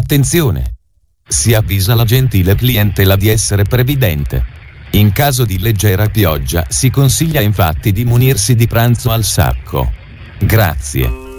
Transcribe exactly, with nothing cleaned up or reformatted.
Attenzione! Si avvisa la gentile clientela di essere previdente. In caso di leggera pioggia si consiglia infatti di munirsi di pranzo al sacco. Grazie.